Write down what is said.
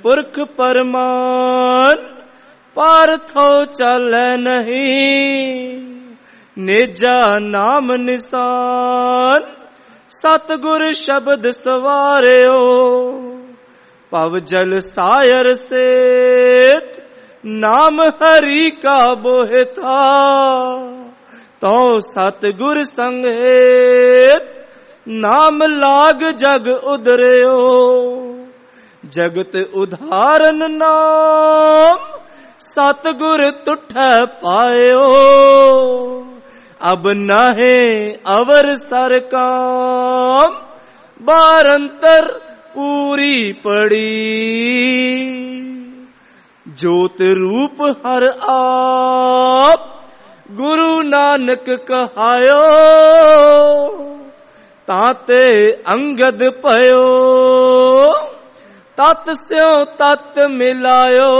पुरख परमान, पारथो चलै नहीं। नेजा नाम निशान, सतगुर शब्द सवारियो। पव जल सायर सेत, नाम हरि का बोहे था। तो सतगुर संगेत, नाम लाग जग उदरियो। जगत उधारन नाम, सतगुर तुठै पायो। अब नाहे अवर सर काम, बारंतर पूरी पड़ी। ज्योत रूप हर आप, गुरु नानक कहायो। ताते अंगद पयो, तत स्यों तत मिलायो।